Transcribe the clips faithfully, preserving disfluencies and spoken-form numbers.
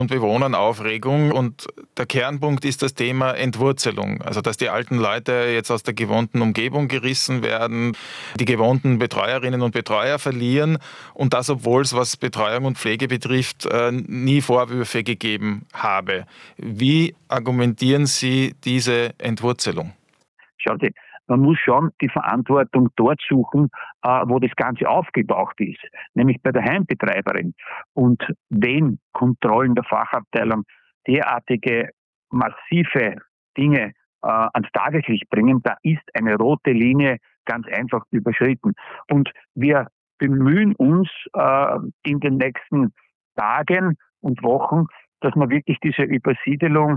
und Bewohnern Aufregung. Und der Kernpunkt ist das Thema Entwurzelung. Also dass die alten Leute jetzt aus der gewohnten Umgebung gerissen werden, die gewohnten Betreuerinnen und Betreuer verlieren und das, obwohl es, was Betreuung und Pflege betrifft, nie Vorwürfe gegeben habe. Wie argumentieren Sie diese Entwurzelung? Schauen Sie, man muss schon die Verantwortung dort suchen, wo das Ganze aufgetaucht ist, nämlich bei der Heimbetreiberin. Und wenn Kontrollen der Fachabteilung derartige massive Dinge ans Tageslicht bringen, da ist eine rote Linie ganz einfach überschritten. Und wir bemühen uns in den nächsten Tagen und Wochen, dass wir wirklich diese Übersiedelung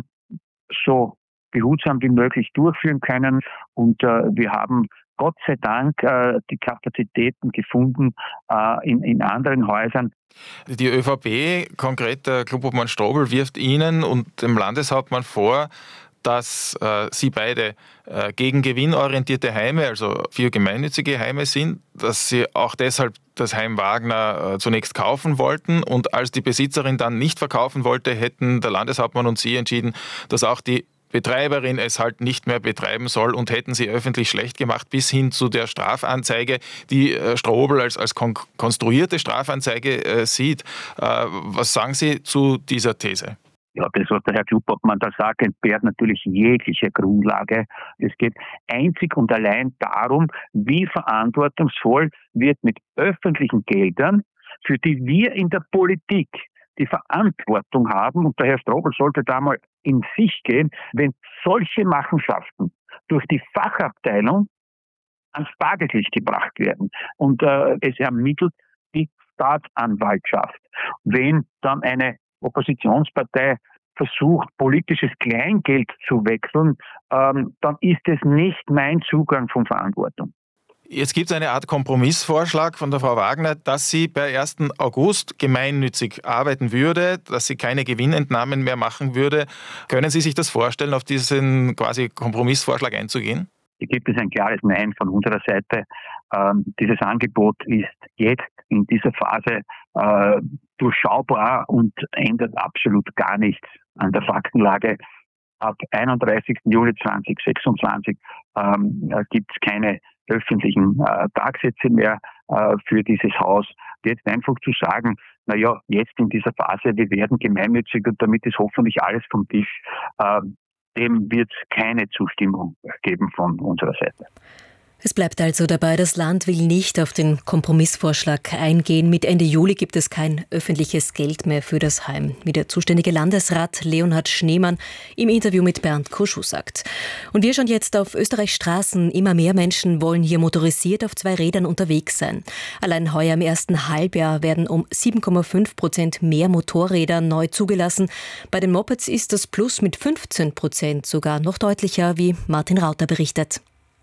so behutsam wie möglich durchführen können. Und äh, wir haben Gott sei Dank äh, die Kapazitäten gefunden äh, in, in anderen Häusern. Die ÖVP, konkret der Klubobmann Strobl, wirft Ihnen und dem Landeshauptmann vor, dass äh, Sie beide äh, gegen gewinnorientierte Heime, also für gemeinnützige Heime sind, dass Sie auch deshalb das Heim Wagner äh, zunächst kaufen wollten und als die Besitzerin dann nicht verkaufen wollte, hätten der Landeshauptmann und Sie entschieden, dass auch die Betreiberin es halt nicht mehr betreiben soll und hätten sie öffentlich schlecht gemacht, bis hin zu der Strafanzeige, die äh, Strobl als, als kon- konstruierte Strafanzeige äh, sieht. Äh, was sagen Sie zu dieser These? Ja, das, was der Herr Klubobmann da sagt, entbehrt natürlich jegliche Grundlage. Es geht einzig und allein darum, wie verantwortungsvoll wird mit öffentlichen Geldern, für die wir in der Politik die Verantwortung haben, und der Herr Strobl sollte da mal in sich gehen, wenn solche Machenschaften durch die Fachabteilung ans Tageslicht gebracht werden und äh, es ermittelt die Staatsanwaltschaft. Wenn dann eine Oppositionspartei versucht, politisches Kleingeld zu wechseln, ähm, dann ist es nicht mein Zugang von Verantwortung. Jetzt gibt es eine Art Kompromissvorschlag von der Frau Wagner, dass sie per ersten August gemeinnützig arbeiten würde, dass sie keine Gewinnentnahmen mehr machen würde. Können Sie sich das vorstellen, auf diesen quasi Kompromissvorschlag einzugehen? Hier gibt es ein klares Nein von unserer Seite. Ähm, dieses Angebot ist jetzt in dieser Phase äh, durchschaubar und ändert absolut gar nichts an der Faktenlage. Ab einunddreißigsten Juli zweitausendsechsundzwanzig ähm, gibt es keine öffentlichen äh, Tagsätze mehr äh, für dieses Haus. Jetzt einfach zu sagen, naja, jetzt in dieser Phase, wir werden gemeinnützig und damit ist hoffentlich alles vom Tisch, äh, dem wird es keine Zustimmung geben von unserer Seite. Es bleibt also dabei, das Land will nicht auf den Kompromissvorschlag eingehen. Mit Ende Juli gibt es kein öffentliches Geld mehr für das Heim, wie der zuständige Landesrat Leonhard Schneemann im Interview mit Bernd Kuschuh sagt. Und wir schauen jetzt auf Österreichs Straßen. Immer mehr Menschen wollen hier motorisiert auf zwei Rädern unterwegs sein. Allein heuer im ersten Halbjahr werden um sieben Komma fünf Prozent mehr Motorräder neu zugelassen. Bei den Mopeds ist das Plus mit fünfzehn Prozent sogar noch deutlicher, wie Martin Rauter berichtet.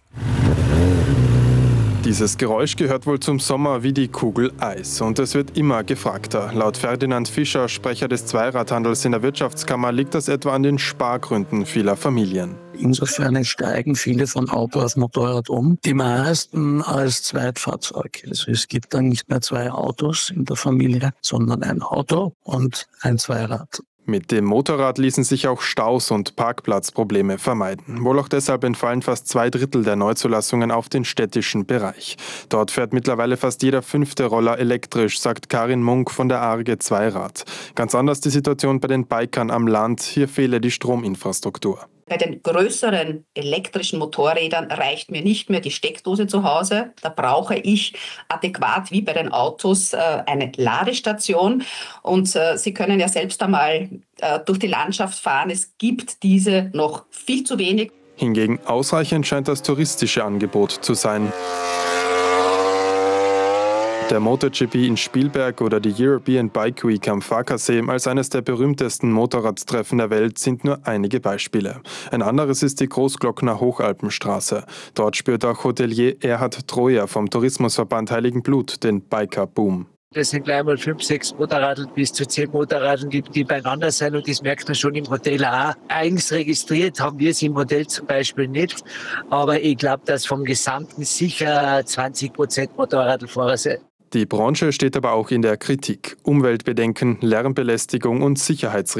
Dieses Geräusch gehört wohl zum Sommer wie die Kugel Eis und es wird immer gefragter. Laut Ferdinand Fischer, Sprecher des Zweiradhandels in der Wirtschaftskammer, liegt das etwa an den Spargründen vieler Familien. Insofern steigen viele von Auto auf Motorrad um, die meisten als Zweitfahrzeug. Also es gibt dann nicht mehr zwei Autos in der Familie, sondern ein Auto und ein Zweirad. Mit dem Motorrad ließen sich auch Staus und Parkplatzprobleme vermeiden. Wohl auch deshalb entfallen fast zwei Drittel der Neuzulassungen auf den städtischen Bereich. Dort fährt mittlerweile fast jeder fünfte Roller elektrisch, sagt Karin Munk von der Arge Zweirad. Ganz anders die Situation bei den Bikern am Land. Hier fehle die Strominfrastruktur. Bei den größeren elektrischen Motorrädern reicht mir nicht mehr die Steckdose zu Hause. Da brauche ich adäquat wie bei den Autos eine Ladestation. Und Sie können ja selbst einmal durch die Landschaft fahren. Es gibt diese noch viel zu wenig. Hingegen ausreichend scheint das touristische Angebot zu sein. Der MotoGP in Spielberg oder die European Bike Week am Farkasee als eines der berühmtesten Motorradtreffen der Welt sind nur einige Beispiele. Ein anderes ist die Großglockner Hochalpenstraße. Dort spürt auch Hotelier Erhard Troja vom Tourismusverband Heiligenblut den Biker-Boom. Das sind gleich mal fünf, sechs Motorradl bis zu zehn Motorradl, die, die beieinander sind und das merkt man schon im Hotel auch. Eigens registriert haben wir es im Hotel zum Beispiel nicht, aber ich glaube, dass vom Gesamten sicher zwanzig Prozent Motorradlfahrer sind. Die Branche steht aber auch in der Kritik. Umweltbedenken, Lärmbelästigung und Sicherheitsrisiken